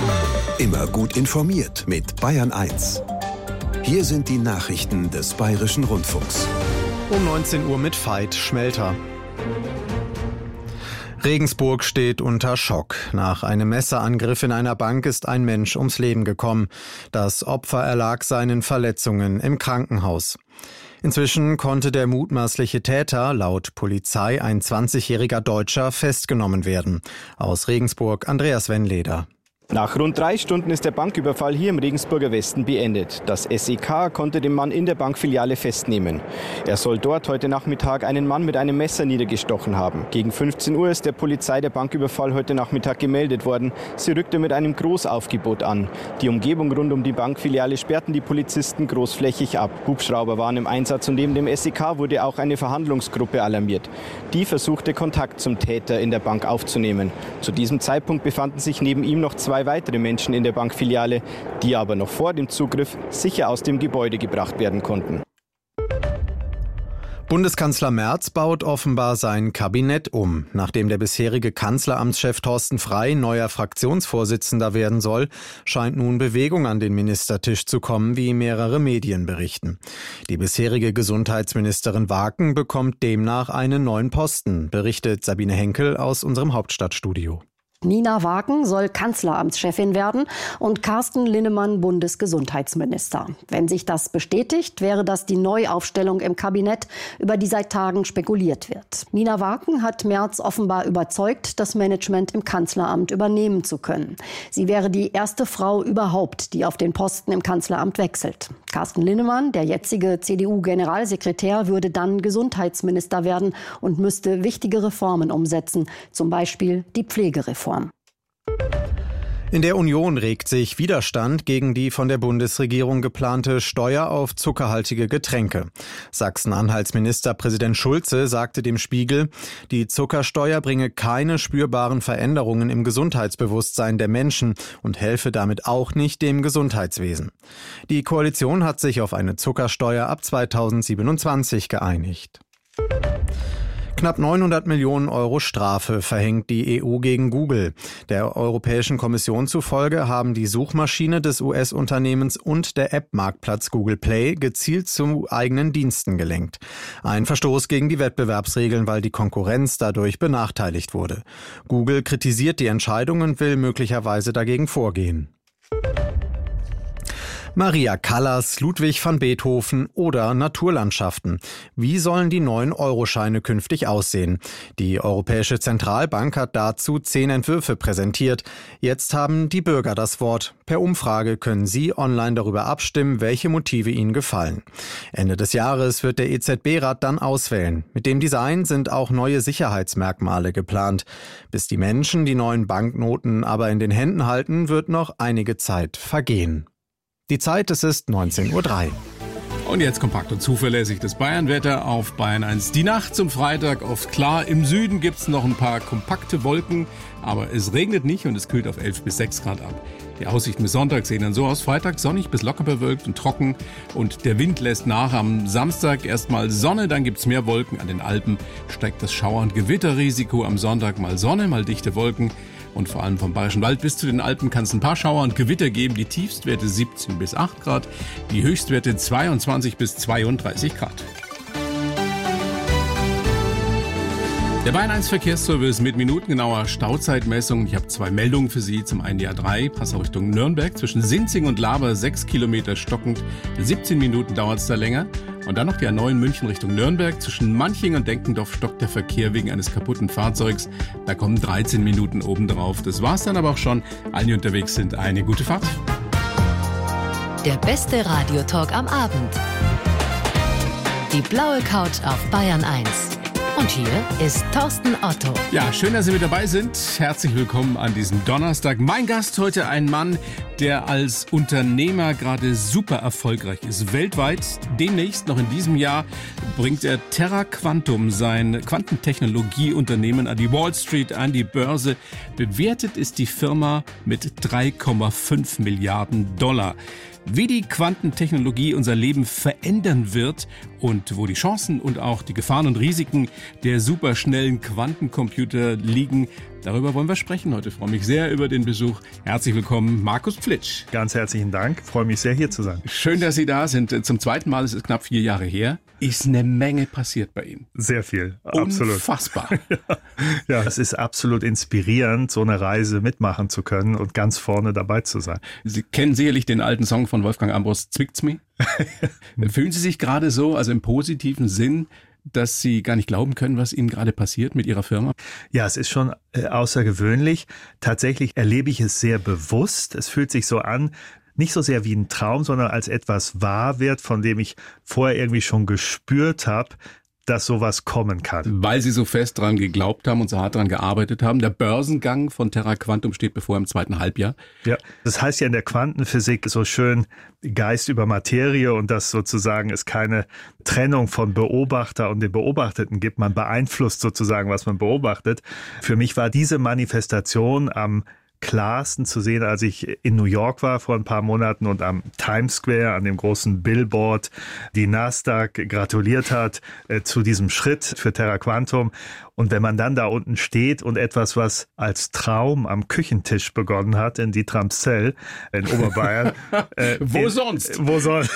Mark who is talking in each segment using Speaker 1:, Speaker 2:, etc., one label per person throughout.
Speaker 1: Immer gut informiert mit Bayern 1. Hier sind die Nachrichten des Bayerischen Rundfunks.
Speaker 2: Um 19 Uhr mit Veit Schmelter. Regensburg steht unter Schock. Nach einem Messerangriff in einer Bank ist ein Mensch ums Leben gekommen. Das Opfer erlag seinen Verletzungen im Krankenhaus. Inzwischen konnte der mutmaßliche Täter, laut Polizei ein 20-jähriger Deutscher, festgenommen werden. Aus Regensburg Andreas Wennleder.
Speaker 3: Nach rund 3 Stunden ist der Banküberfall hier im Regensburger Westen beendet. Das SEK konnte den Mann in der Bankfiliale festnehmen. Er soll dort heute Nachmittag einen Mann mit einem Messer niedergestochen haben. Gegen 15 Uhr ist der Polizei der Banküberfall heute Nachmittag gemeldet worden. Sie rückte mit einem Großaufgebot an. Die Umgebung rund um die Bankfiliale sperrten die Polizisten großflächig ab. Hubschrauber waren im Einsatz und neben dem SEK wurde auch eine Verhandlungsgruppe alarmiert. Die versuchte, Kontakt zum Täter in der Bank aufzunehmen. Zu diesem Zeitpunkt befanden sich neben ihm noch 2 weitere Menschen in der Bankfiliale, die aber noch vor dem Zugriff sicher aus dem Gebäude gebracht werden konnten.
Speaker 2: Bundeskanzler Merz baut offenbar sein Kabinett um. Nachdem der bisherige Kanzleramtschef Thorsten Frey neuer Fraktionsvorsitzender werden soll, scheint nun Bewegung an den Ministertisch zu kommen, wie mehrere Medien berichten. Die bisherige Gesundheitsministerin Waken bekommt demnach einen neuen Posten, berichtet Sabine Henkel aus unserem Hauptstadtstudio.
Speaker 4: Nina Waken soll Kanzleramtschefin werden und Carsten Linnemann Bundesgesundheitsminister. Wenn sich das bestätigt, wäre das die Neuaufstellung im Kabinett, über die seit Tagen spekuliert wird. Nina Waken hat Merz offenbar überzeugt, das Management im Kanzleramt übernehmen zu können. Sie wäre die erste Frau überhaupt, die auf den Posten im Kanzleramt wechselt. Carsten Linnemann, der jetzige CDU-Generalsekretär, würde dann Gesundheitsminister werden und müsste wichtige Reformen umsetzen, zum Beispiel die Pflegereform.
Speaker 2: In der Union regt sich Widerstand gegen die von der Bundesregierung geplante Steuer auf zuckerhaltige Getränke. Sachsen-Anhalts Ministerpräsident Schulze sagte dem Spiegel, die Zuckersteuer bringe keine spürbaren Veränderungen im Gesundheitsbewusstsein der Menschen und helfe damit auch nicht dem Gesundheitswesen. Die Koalition hat sich auf eine Zuckersteuer ab 2027 geeinigt. Knapp 900 Millionen Euro Strafe verhängt die EU gegen Google. Der Europäischen Kommission zufolge haben die Suchmaschine des US-Unternehmens und der App-Marktplatz Google Play gezielt zu eigenen Diensten gelenkt. Ein Verstoß gegen die Wettbewerbsregeln, weil die Konkurrenz dadurch benachteiligt wurde. Google kritisiert die Entscheidung und will möglicherweise dagegen vorgehen. Maria Callas, Ludwig van Beethoven oder Naturlandschaften. Wie sollen die neuen Euroscheine künftig aussehen? Die Europäische Zentralbank hat dazu 10 Entwürfe präsentiert. Jetzt haben die Bürger das Wort. Per Umfrage können Sie online darüber abstimmen, welche Motive Ihnen gefallen. Ende des Jahres wird der EZB-Rat dann auswählen. Mit dem Design sind auch neue Sicherheitsmerkmale geplant. Bis die Menschen die neuen Banknoten aber in den Händen halten, wird noch einige Zeit vergehen. Die Zeit, es ist 19:03 Uhr.
Speaker 5: Und jetzt kompakt und zuverlässig das Bayern-Wetter auf Bayern 1. Die Nacht zum Freitag oft klar. Im Süden gibt's noch ein paar kompakte Wolken, aber es regnet nicht und es kühlt auf 11 bis 6 Grad ab. Die Aussichten bis Sonntag sehen dann so aus. Freitag sonnig bis locker bewölkt und trocken und der Wind lässt nach. Am Samstag erstmal Sonne, dann gibt's mehr Wolken. An den Alpen steigt das Schauer- und Gewitterrisiko. Am Sonntag mal Sonne, mal dichte Wolken. Und vor allem vom Bayerischen Wald bis zu den Alpen kann es ein paar Schauer und Gewitter geben. Die Tiefstwerte 17 bis 8 Grad, die Höchstwerte 22 bis 32 Grad. Der Bayern 1 Verkehrsservice mit minutengenauer Stauzeitmessung. Ich habe 2 Meldungen für Sie. Zum einen die A3, Passau Richtung Nürnberg, zwischen Sinzing und Laber 6 Kilometer stockend. 17 Minuten dauert es da länger. Und dann noch die A9 München Richtung Nürnberg. Zwischen Manching und Denkendorf stockt der Verkehr wegen eines kaputten Fahrzeugs. Da kommen 13 Minuten obendrauf. Das war's dann aber auch schon. Allen, die unterwegs sind, eine gute Fahrt.
Speaker 6: Der beste Radiotalk am Abend. Die blaue Couch auf Bayern 1. Und hier ist Thorsten Otto.
Speaker 5: Ja, schön, dass Sie mit dabei sind. Herzlich willkommen an diesem Donnerstag. Mein Gast heute ein Mann, der als Unternehmer gerade super erfolgreich ist. Weltweit, demnächst noch in diesem Jahr, bringt er Terra Quantum, sein Quantentechnologieunternehmen, an die Wall Street, an die Börse. Bewertet ist die Firma mit 3,5 Milliarden $. Wie die Quantentechnologie unser Leben verändern wird und wo die Chancen und auch die Gefahren und Risiken der superschnellen Quantencomputer liegen, Darüber wollen wir sprechen heute. Ich freue mich sehr über den Besuch. Herzlich willkommen, Markus Pflitsch.
Speaker 7: Ganz herzlichen Dank. Ich freue mich sehr, hier zu sein.
Speaker 5: Schön, dass Sie da sind. Zum zweiten Mal, es ist knapp 4 Jahre her. Ist eine Menge passiert bei Ihnen.
Speaker 7: Sehr viel, absolut.
Speaker 5: Unfassbar.
Speaker 7: Ja, es ist absolut inspirierend, so eine Reise mitmachen zu können und ganz vorne dabei zu sein.
Speaker 5: Sie kennen sicherlich den alten Song von Wolfgang Ambros, Zwickt's mi? Fühlen Sie sich gerade so, also im positiven Sinn, dass Sie gar nicht glauben können, was Ihnen gerade passiert mit Ihrer Firma?
Speaker 7: Ja, es ist schon außergewöhnlich. Tatsächlich erlebe ich es sehr bewusst. Es fühlt sich so an, nicht so sehr wie ein Traum, sondern als etwas wahr wird, von dem ich vorher irgendwie schon gespürt habe, dass sowas kommen kann.
Speaker 5: Weil Sie so fest dran geglaubt haben und so hart dran gearbeitet haben. Der Börsengang von Terra Quantum steht bevor im zweiten Halbjahr.
Speaker 7: Ja, das heißt ja in der Quantenphysik so schön Geist über Materie und dass sozusagen es keine Trennung von Beobachter und dem Beobachteten gibt. Man beeinflusst sozusagen, was man beobachtet. Für mich war diese Manifestation am klarsten zu sehen, als ich in New York war vor ein paar Monaten und am Times Square, an dem großen Billboard, die Nasdaq gratuliert hat zu diesem Schritt für Terra Quantum. Und wenn man dann da unten steht und etwas, was als Traum am Küchentisch begonnen hat, in Dietramszell in Oberbayern.
Speaker 5: Wo sonst?
Speaker 7: Wo sonst?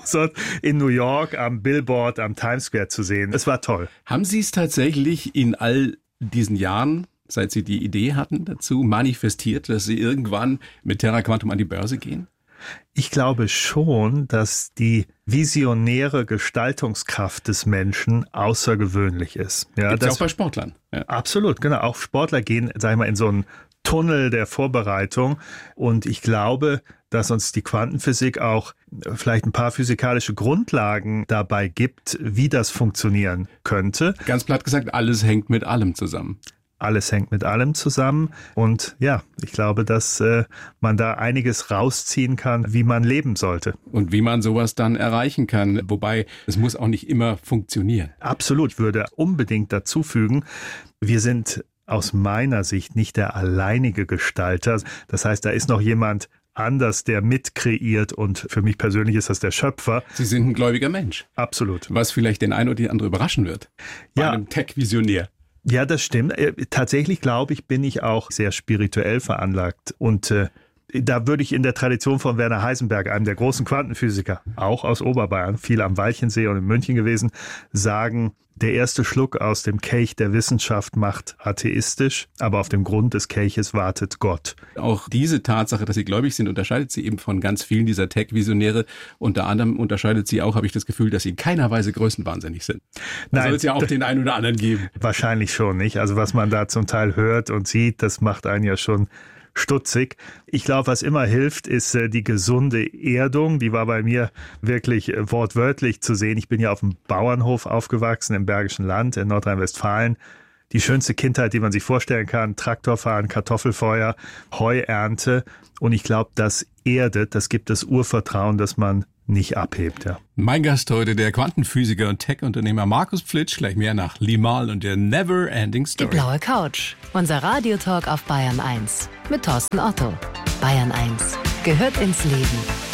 Speaker 7: In New York am Billboard, am Times Square zu sehen. Es war toll.
Speaker 5: Haben Sie es tatsächlich in all diesen Jahren, seit Sie die Idee hatten dazu, manifestiert, dass Sie irgendwann mit Terra Quantum an die Börse gehen?
Speaker 7: Ich glaube schon, dass die visionäre Gestaltungskraft des Menschen außergewöhnlich ist. Ja,
Speaker 5: Gibt's auch bei Sportlern. Ja.
Speaker 7: Absolut, genau. Auch Sportler gehen, sag ich mal, in so einen Tunnel der Vorbereitung. Und ich glaube, dass uns die Quantenphysik auch vielleicht ein paar physikalische Grundlagen dabei gibt, wie das funktionieren könnte.
Speaker 5: Ganz platt gesagt, alles hängt mit allem zusammen.
Speaker 7: Alles hängt mit allem zusammen und ja, ich glaube, dass man da einiges rausziehen kann, wie man leben sollte.
Speaker 5: Und wie man sowas dann erreichen kann, wobei es muss auch nicht immer funktionieren.
Speaker 7: Absolut, würde unbedingt dazu fügen, wir sind aus meiner Sicht nicht der alleinige Gestalter. Das heißt, da ist noch jemand anders, der mitkreiert und für mich persönlich ist das der Schöpfer.
Speaker 5: Sie sind ein gläubiger Mensch.
Speaker 7: Absolut.
Speaker 5: Was vielleicht den einen oder die andere überraschen wird. Bei einem Tech-Visionär.
Speaker 7: Ja, das stimmt. Tatsächlich, glaube ich, bin ich auch sehr spirituell veranlagt. Und da würde ich in der Tradition von Werner Heisenberg, einem der großen Quantenphysiker, auch aus Oberbayern, viel am Walchensee und in München gewesen, sagen, der erste Schluck aus dem Kelch der Wissenschaft macht atheistisch, aber auf dem Grund des Kelches wartet Gott.
Speaker 5: Auch diese Tatsache, dass Sie gläubig sind, unterscheidet Sie eben von ganz vielen dieser Tech-Visionäre. Unter anderem unterscheidet Sie auch, habe ich das Gefühl, dass Sie in keiner Weise größenwahnsinnig sind. Da soll es ja auch den einen oder anderen geben.
Speaker 7: Wahrscheinlich schon nicht. Also was man da zum Teil hört und sieht, das macht einen ja schon stutzig. Ich glaube, was immer hilft, ist die gesunde Erdung. Die war bei mir wirklich wortwörtlich zu sehen. Ich bin ja auf dem Bauernhof aufgewachsen im Bergischen Land in Nordrhein-Westfalen. Die schönste Kindheit, die man sich vorstellen kann. Traktorfahren, Kartoffelfeuer, Heuernte. Und ich glaube, das erdet, das gibt das Urvertrauen, das man nicht abhebt. Ja.
Speaker 5: Mein Gast heute, der Quantenphysiker und Tech-Unternehmer Markus Pflitsch, gleich mehr nach Limahl und der Never Ending Story.
Speaker 6: Die blaue Couch, unser Radiotalk auf Bayern 1 mit Thorsten Otto. Bayern 1 gehört ins Leben.